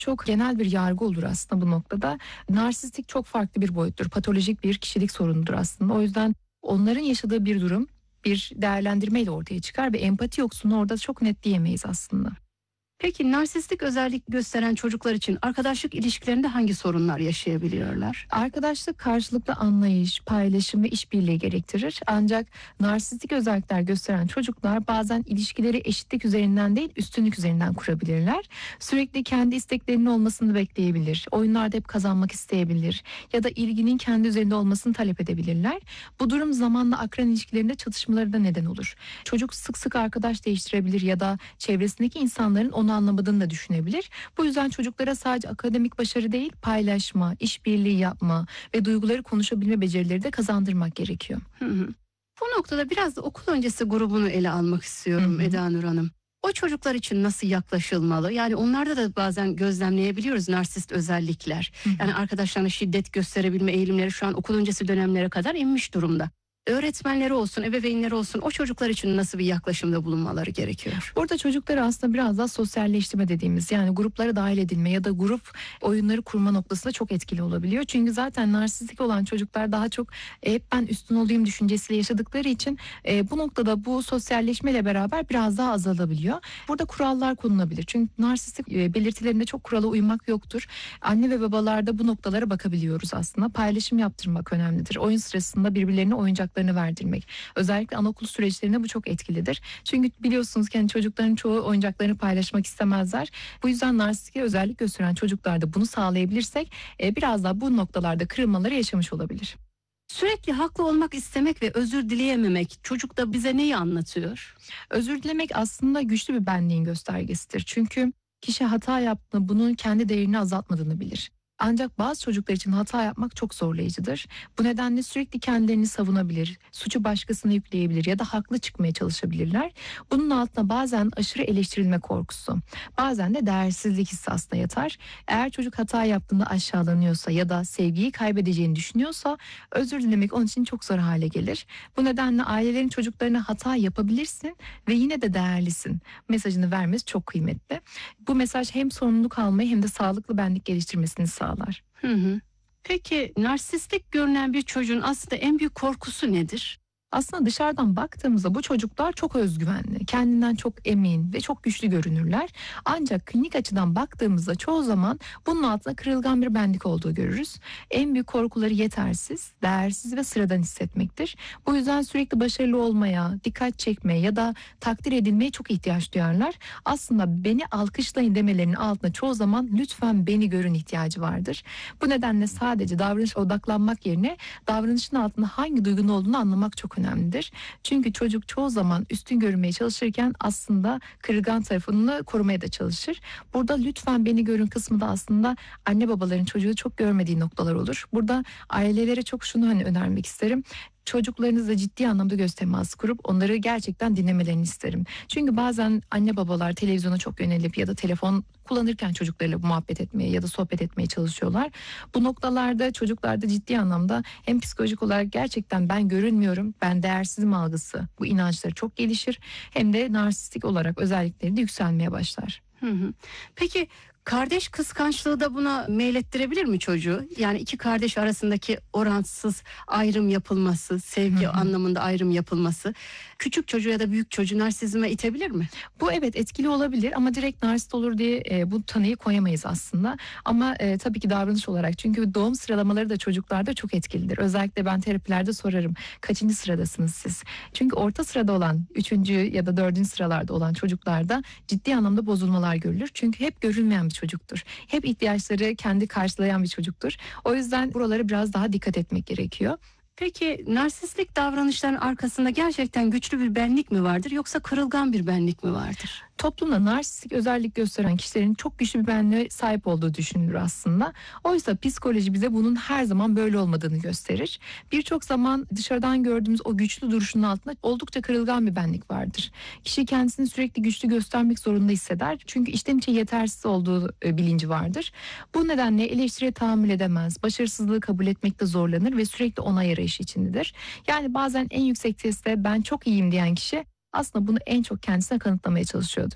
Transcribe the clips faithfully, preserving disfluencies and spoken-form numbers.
Çok genel bir yargı olur aslında bu noktada. Narsistik çok farklı bir boyuttur. Patolojik bir kişilik sorunudur aslında. O yüzden onların yaşadığı bir durum bir değerlendirmeyle ortaya çıkar ve empati yoksunluğu orada çok net diyemeyiz aslında. Peki narsistik özellik gösteren çocuklar için arkadaşlık ilişkilerinde hangi sorunlar yaşayabiliyorlar? Arkadaşlık karşılıklı anlayış, paylaşım ve işbirliği gerektirir. Ancak narsistik özellikler gösteren çocuklar bazen ilişkileri eşitlik üzerinden değil üstünlük üzerinden kurabilirler. Sürekli kendi isteklerinin olmasını bekleyebilir. Oyunlarda hep kazanmak isteyebilir ya da ilginin kendi üzerinde olmasını talep edebilirler. Bu durum zamanla akran ilişkilerinde çatışmalara da neden olur. Çocuk sık sık arkadaş değiştirebilir ya da çevresindeki insanların onu anlamadığını da düşünebilir. Bu yüzden çocuklara sadece akademik başarı değil, paylaşma, işbirliği yapma ve duyguları konuşabilme becerileri de kazandırmak gerekiyor. Hı hı. Bu noktada biraz da okul öncesi grubunu ele almak istiyorum, hı hı. Eda Nur Hanım. O çocuklar için nasıl yaklaşılmalı? Yani onlarda da bazen gözlemleyebiliyoruz narsist özellikler. Hı hı. Yani arkadaşlarına şiddet gösterebilme eğilimleri şu an okul öncesi dönemlere kadar inmiş durumda. Öğretmenleri olsun, ebeveynleri olsun o çocuklar için nasıl bir yaklaşımda bulunmaları gerekiyor? Burada çocukları aslında biraz daha sosyalleştirme dediğimiz yani gruplara dahil edilme ya da grup oyunları kurma noktasında çok etkili olabiliyor. Çünkü zaten narsistik olan çocuklar daha çok e, hep ben üstün olayım düşüncesiyle yaşadıkları için e, bu noktada bu sosyalleşmeyle beraber biraz daha azalabiliyor. Burada kurallar konulabilir. Çünkü narsistik e, belirtilerinde çok kurala uymak yoktur. Anne ve babalarda bu noktalara bakabiliyoruz aslında. Paylaşım yaptırmak önemlidir. Oyun sırasında birbirlerine oyuncak verdirmek. Özellikle anaokulu süreçlerinde bu çok etkilidir. Çünkü biliyorsunuz ki hani çocukların çoğu oyuncaklarını paylaşmak istemezler. Bu yüzden narsistik özellik gösteren çocuklarda bunu sağlayabilirsek e, biraz daha bu noktalarda kırılmaları yaşamış olabilir. Sürekli haklı olmak istemek ve özür dileyememek çocukta bize neyi anlatıyor? Özür dilemek aslında güçlü bir benliğin göstergesidir. Çünkü kişi hata yaptığında bunun kendi değerini azaltmadığını bilir. Ancak bazı çocuklar için hata yapmak çok zorlayıcıdır. Bu nedenle sürekli kendilerini savunabilir, suçu başkasına yükleyebilir ya da haklı çıkmaya çalışabilirler. Bunun altında bazen aşırı eleştirilme korkusu, bazen de değersizlik hissi aslında yatar. Eğer çocuk hata yaptığında aşağılanıyorsa ya da sevgiyi kaybedeceğini düşünüyorsa özür dilemek onun için çok zor hale gelir. Bu nedenle ailelerin çocuklarına hata yapabilirsin ve yine de değerlisin mesajını vermesi çok kıymetli. Bu mesaj hem sorumluluk almayı hem de sağlıklı benlik geliştirmesini sağlar. Hı hı. Peki narsistik görünen bir çocuğun aslında en büyük korkusu nedir? Aslında dışarıdan baktığımızda bu çocuklar çok özgüvenli, kendinden çok emin ve çok güçlü görünürler. Ancak klinik açıdan baktığımızda çoğu zaman bunun altında kırılgan bir benlik olduğu görürüz. En büyük korkuları yetersiz, değersiz ve sıradan hissetmektir. Bu yüzden sürekli başarılı olmaya, dikkat çekmeye ya da takdir edilmeye çok ihtiyaç duyarlar. Aslında beni alkışlayın demelerinin altında çoğu zaman lütfen beni görün ihtiyacı vardır. Bu nedenle sadece davranışa odaklanmak yerine davranışın altında hangi duygunun olduğunu anlamak çok önemlidir. önemlidir. Çünkü çocuk çoğu zaman üstün görünmeye çalışırken aslında kırılgan tarafını korumaya da çalışır. Burada lütfen beni görün kısmı da aslında anne babaların çocuğu çok görmediği noktalar olur. Burada ailelere çok şunu hani önermek isterim. Çocuklarınızla ciddi anlamda göz teması kurup onları gerçekten dinlemelerini isterim. Çünkü bazen anne babalar televizyona çok yönelip ya da telefon kullanırken çocuklarıyla muhabbet etmeye ya da sohbet etmeye çalışıyorlar. Bu noktalarda çocuklarda ciddi anlamda hem psikolojik olarak gerçekten ben görünmüyorum, ben değersizim algısı, bu inançları çok gelişir. Hem de narsistik olarak özellikleri de yükselmeye başlar. Hı hı. Peki kardeş kıskançlığı da buna meylettirebilir mi çocuğu? Yani iki kardeş arasındaki oransız ayrım yapılması, sevgi hı hı. anlamında ayrım yapılması küçük çocuğu ya da büyük çocuğu narsizme itebilir mi? Bu evet etkili olabilir ama direkt narsist olur diye e, bu tanıyı koyamayız aslında. Ama e, tabii ki davranış olarak çünkü doğum sıralamaları da çocuklarda çok etkilidir. Özellikle ben terapilerde sorarım kaçıncı sıradasınız siz? Çünkü orta sırada olan üçüncü ya da dördüncü sıralarda olan çocuklarda ciddi anlamda bozulmalar görülür. Çünkü hep görülmeyen bir çocuktur. Hep ihtiyaçları kendi karşılayan bir çocuktur. O yüzden buralara biraz daha dikkat etmek gerekiyor. Peki narsistik davranışların arkasında gerçekten güçlü bir benlik mi vardır yoksa kırılgan bir benlik mi vardır? Toplumda narsistik özellik gösteren kişilerin çok güçlü bir benliğe sahip olduğu düşünülür aslında. Oysa psikoloji bize bunun her zaman böyle olmadığını gösterir. Birçok zaman dışarıdan gördüğümüz o güçlü duruşun altında oldukça kırılgan bir benlik vardır. Kişi kendisini sürekli güçlü göstermek zorunda hisseder. Çünkü içten içe yetersiz olduğu bilinci vardır. Bu nedenle eleştiriye tahammül edemez, başarısızlığı kabul etmekte zorlanır ve sürekli onay arayışı içindedir. Yani bazen en yüksek testte ben çok iyiyim diyen kişi aslında bunu en çok kendisine kanıtlamaya çalışıyordur.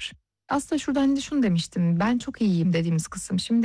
Aslında şurada hani şunu demiştim, ben çok iyiyim dediğimiz kısım. Şimdi